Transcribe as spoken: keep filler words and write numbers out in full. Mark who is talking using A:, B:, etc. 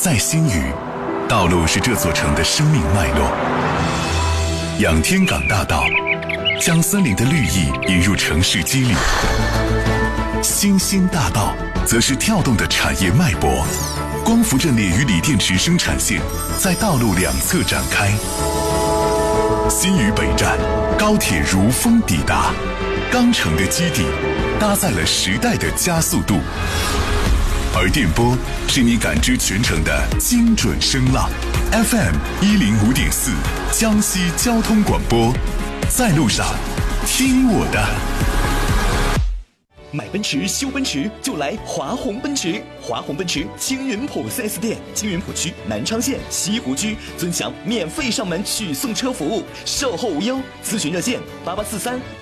A: 在新余，道路是这座城的生命脉络。仰天港大道将森林的绿意引入城市肌理，新兴大道则是跳动的产业脉搏。光伏阵列与锂电池生产线在道路两侧展开。新余北站，高铁如风抵达，钢城的基底搭载了时代的加速度，而电波是你感知全城的精准声浪。F M 一零五点四，江西交通广播，在路上听我的。
B: 买奔驰修奔驰就来华宏奔驰，华宏奔驰青云浦 四 S 店，青云浦区南昌县西湖居，尊享免费上门取送车服务，售后无忧。咨询热线八八四三